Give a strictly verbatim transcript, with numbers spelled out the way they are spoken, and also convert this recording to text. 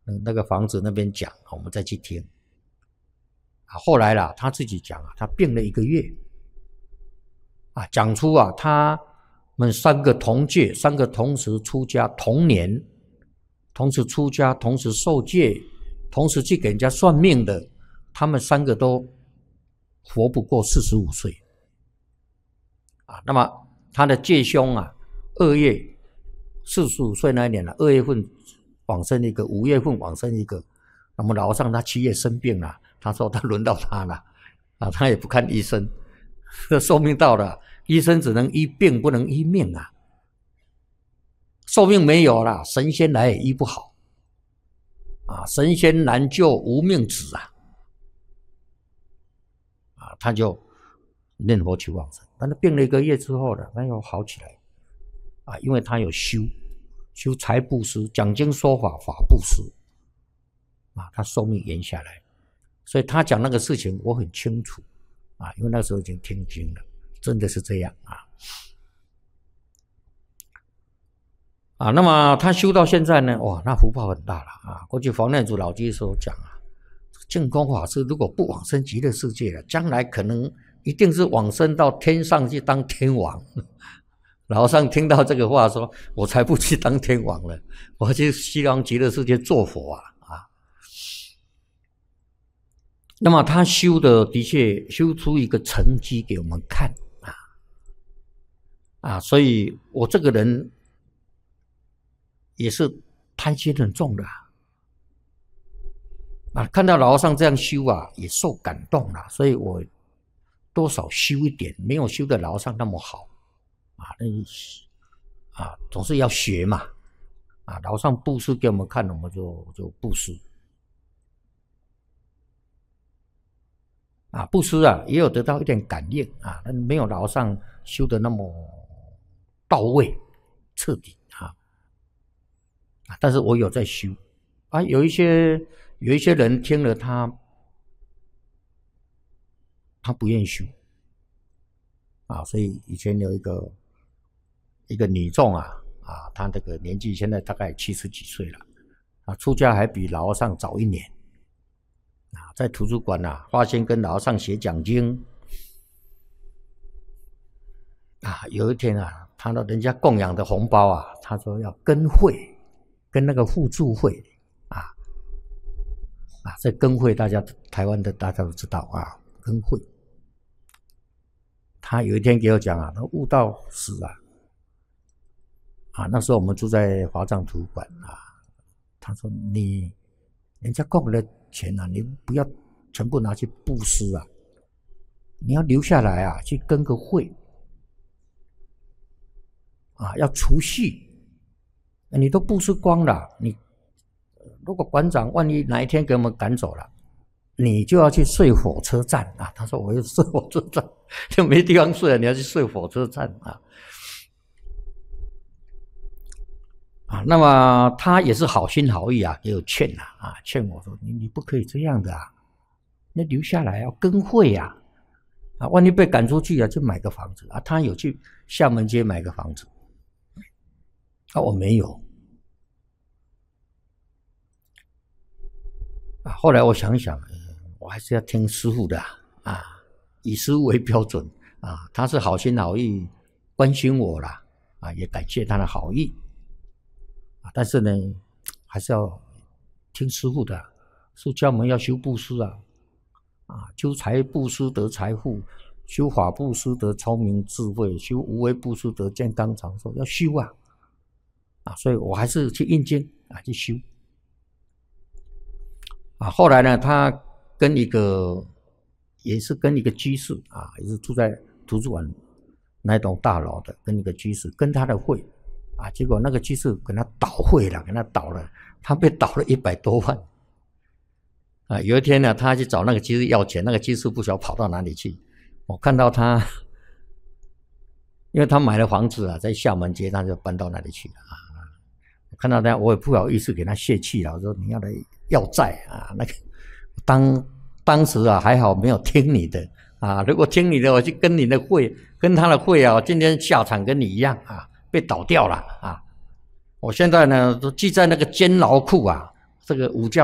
那个房子那边讲，我们再去听。啊，后来啦，他自己讲啊，他病了一个月，啊，讲出啊，他们三个同届，三个同时出家，同年，同时出家，同时受戒，同时去给人家算命的，他们三个都活不过四十五岁。啊，那么他的戒兄啊，二月四十五岁那一年了，二月份往生一个，五月份往生一个。那么老和尚他七月生病了，他说他轮到他了，啊，他也不看医生，寿命到了，医生只能医病不能医命啊，寿命没有了，神仙来也医不好，啊，神仙难救无命子啊，啊，他就念佛求往生，但是病了一个月之后呢，他又好起来，啊，因为他有修，修财布施，讲经说法，法布施。啊，他寿命延下来，所以他讲那个事情我很清楚啊，因为那时候已经听经了，真的是这样啊。啊，那么他修到现在呢，哇，那福报很大了啊。过去黄念祖老居士讲啊，净空法师如果不往生极乐世界了，将来可能一定是往生到天上去当天王。老和尚听到这个话说，我才不去当天王了，我去西方极乐世界做佛啊。那么他修的的确修出一个成绩给我们看啊啊，所以我这个人也是贪心很重的啊，啊看到老和尚这样修啊，也受感动了，所以我多少修一点，没有修的老和尚那么好啊，那啊总是要学嘛啊，老和尚布施给我们看，我们就就布施。啊，布施啊，也有得到一点感应啊，但没有老和尚修的那么到位、彻底啊。啊，但是我有在修啊，有一些有一些人听了他，他不愿意修啊，所以以前有一个一个女众啊啊，她这个年纪现在大概七十几岁了啊，出家还比老和尚早一年。啊，在图书馆啊，发现跟老和尚写讲经啊，有一天啊，看到人家供养的红包啊，他说要跟会，跟那个互助会啊啊，这跟会大家台湾的大家都知道啊，跟会。他有一天给我讲啊，他悟到死啊啊，那时候我们住在华藏图书馆啊，他说你人家供了钱啊，你不要全部拿去布施啊，你要留下来啊，去跟个会啊，要储蓄，你都布施光了，你如果馆长万一哪一天给我们赶走了，你就要去睡火车站啊。他说我要睡火车站，就没地方睡了，你要去睡火车站啊。啊，那么他也是好心好意啊，给我劝啊，啊，劝我说你你不可以这样的啊，你留下来要跟会啊，啊，万一被赶出去啊，就买个房子啊。他有去厦门街买个房子，啊，我没有。啊，后来我想想，我还是要听师父的啊，啊，以师父为标准啊，他是好心好意关心我啦，啊，也感谢他的好意。但是呢，还是要听师父的，师父教我们要修布施啊，啊，修财布施得财富，修法布施得聪明智慧，修无为布施得健康长寿，要修啊，啊，所以我还是去印经啊，去修。啊，后来呢，他跟一个也是跟一个居士啊，也是住在图书馆那栋大楼的，跟一个居士跟他的会。啊，结果那个居士跟他倒会了，跟他倒了，他被倒了一百多万。啊，有一天呢，他去找那个居士要钱，那个居士不晓得跑到哪里去。我看到他，因为他买了房子啊，在厦门街，他就搬到那里去了啊。我看到他，我也不好意思给他泄气了，我说你要来要债啊，那个当当时啊还好没有听你的啊，如果听你的，我去跟你的会，跟他的会啊，我今天下场跟你一样啊。被倒掉了啊！我现在呢都记在那个监牢库啊， 这个武教